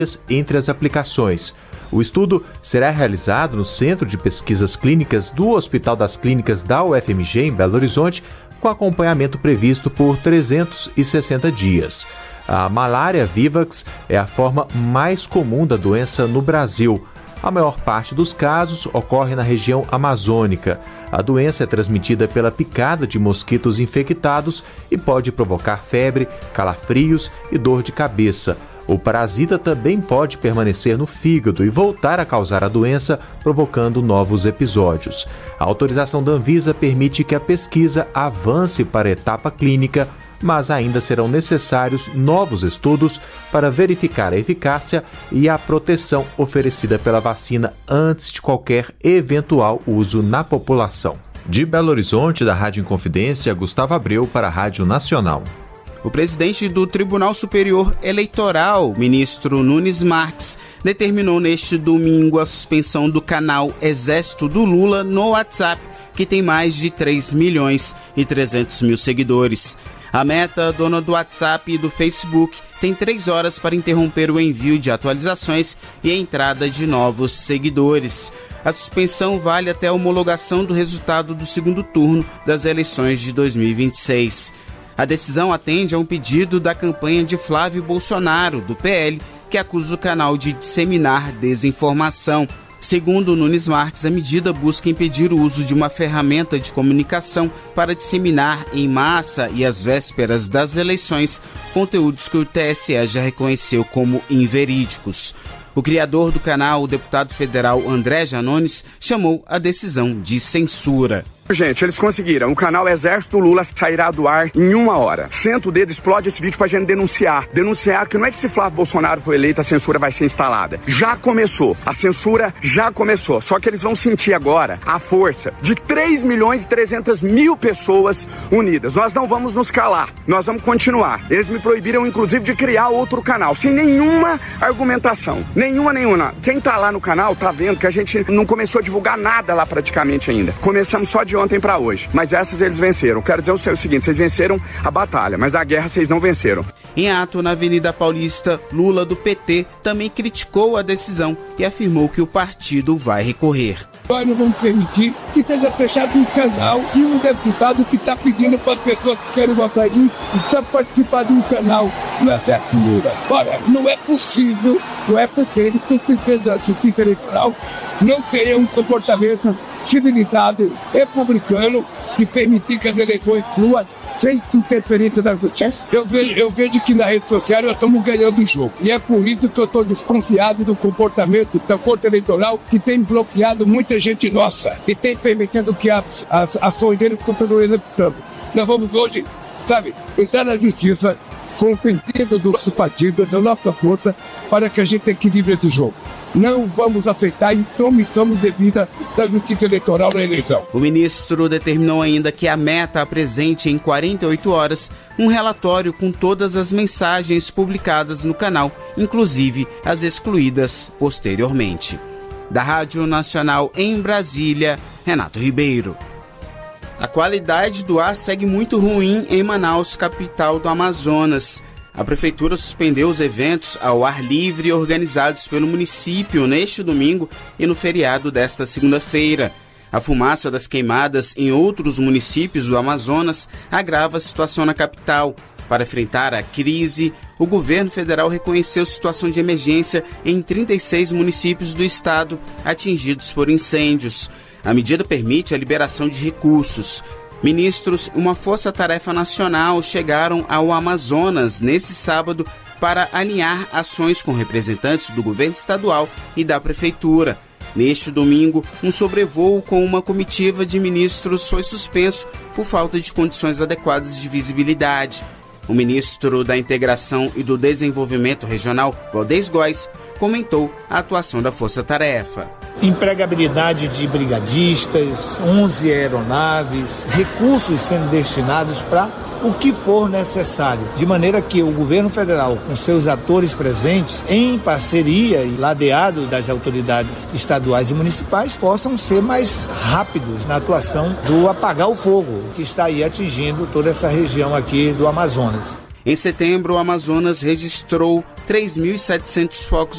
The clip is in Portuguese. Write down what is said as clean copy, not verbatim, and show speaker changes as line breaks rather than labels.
entre as aplicações. O estudo será realizado no Centro de Pesquisas Clínicas do Hospital das Clínicas da UFMG, em Belo Horizonte, com acompanhamento previsto por 360 dias. A malária vivax é a forma mais comum da doença no Brasil. A maior parte dos casos ocorre na região amazônica. A doença é transmitida pela picada de mosquitos infectados e pode provocar febre, calafrios e dor de cabeça. O parasita também pode permanecer no fígado e voltar a causar a doença, provocando novos episódios. A autorização da Anvisa permite que a pesquisa avance para a etapa clínica, mas ainda serão necessários novos estudos para verificar a eficácia e a proteção oferecida pela vacina antes de qualquer eventual uso na população. De Belo Horizonte, da Rádio Inconfidência, Gustavo Abreu para a Rádio Nacional.
O presidente do Tribunal Superior Eleitoral, ministro Nunes Marques, determinou neste domingo a suspensão do canal Exército do Lula no WhatsApp, que tem mais de 3.300.000 seguidores. A Meta, dona do WhatsApp e do Facebook, tem 3 horas para interromper o envio de atualizações e a entrada de novos seguidores. A suspensão vale até a homologação do resultado do segundo turno das eleições de 2026. A decisão atende a um pedido da campanha de Flávio Bolsonaro, do PL, que acusa o canal de disseminar desinformação. Segundo Nunes Marques, a medida busca impedir o uso de uma ferramenta de comunicação para disseminar em massa e às vésperas das eleições conteúdos que o TSE já reconheceu como inverídicos. O criador do canal, o deputado federal André Janones, chamou a decisão de censura.
Gente, eles conseguiram. O canal Exército Lula sairá do ar em 1 hora. Senta o dedo, explode esse vídeo pra gente denunciar. Denunciar que não é que se Flávio Bolsonaro foi eleito, a censura vai ser instalada. Já começou. A censura já começou. Só que eles vão sentir agora a força de 3.300.000 pessoas unidas. Nós não vamos nos calar. Nós vamos continuar. Eles me proibiram, inclusive, de criar outro canal, sem nenhuma argumentação. Nenhuma. Quem tá lá no canal tá vendo que a gente não começou a divulgar nada lá praticamente ainda. Começamos só de ontem para hoje, mas essas eles venceram. Quero dizer o seguinte, vocês venceram a batalha, mas a guerra vocês não venceram.
Em ato na Avenida Paulista, Lula do PT também criticou a decisão e afirmou que o partido vai recorrer.
Nós não vamos permitir que seja fechado um canal e um deputado que está pedindo para as pessoas que querem votar em mim só participar de um canal no Exército Lula. Olha, não é possível que o presidente da Justiça Eleitoral não tenha um comportamento civilizado, republicano, de permitir que as eleições fluam sem interferência da justiça. Eu vejo que na rede social nós estamos ganhando o jogo. E é por isso que eu estou desconfiado do comportamento da Corte Eleitoral, que tem bloqueado muita gente nossa e tem permitido que as ações deles continuem executando. Nós vamos hoje, entrar na justiça com o pedido do nosso partido, da nossa força, para que a gente equilibre esse jogo. Não vamos aceitar a intromissão devida da Justiça Eleitoral na eleição.
O ministro determinou ainda que a Meta apresente em 48 horas um relatório com todas as mensagens publicadas no canal, inclusive as excluídas posteriormente. Da Rádio Nacional em Brasília, Renato Ribeiro. A qualidade do ar segue muito ruim em Manaus, capital do Amazonas. A prefeitura suspendeu os eventos ao ar livre organizados pelo município neste domingo e no feriado desta segunda-feira. A fumaça das queimadas em outros municípios do Amazonas agrava a situação na capital. Para enfrentar a crise, o governo federal reconheceu situação de emergência em 36 municípios do estado atingidos por incêndios. A medida permite a liberação de recursos. Ministros e uma força-tarefa nacional chegaram ao Amazonas nesse sábado para alinhar ações com representantes do governo estadual e da prefeitura. Neste domingo, um sobrevoo com uma comitiva de ministros foi suspenso por falta de condições adequadas de visibilidade. O ministro da Integração e do Desenvolvimento Regional, Valdez Góes, comentou a atuação da força-tarefa.
Empregabilidade de brigadistas, 11 aeronaves, recursos sendo destinados para o que for necessário, de maneira que o governo federal, com seus atores presentes, em parceria e ladeado das autoridades estaduais e municipais, possam ser mais rápidos na atuação do apagar o fogo que está aí atingindo toda essa região aqui do Amazonas.
Em setembro, o Amazonas registrou 3.700 focos